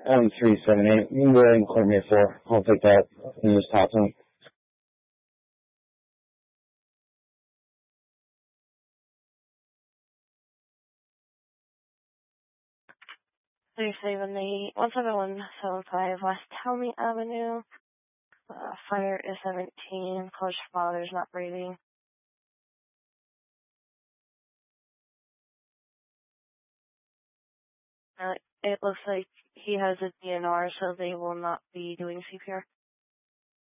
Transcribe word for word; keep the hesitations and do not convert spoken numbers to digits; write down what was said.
M three seven eight. You can go ahead and clear me a four. I'll take that and just talk to him. three seven eight, one seven one seven five West Helmy Avenue. Uh, fire is seventeen. Coach father's not breathing. Uh, it looks like he has a D N R, so they will not be doing C P R.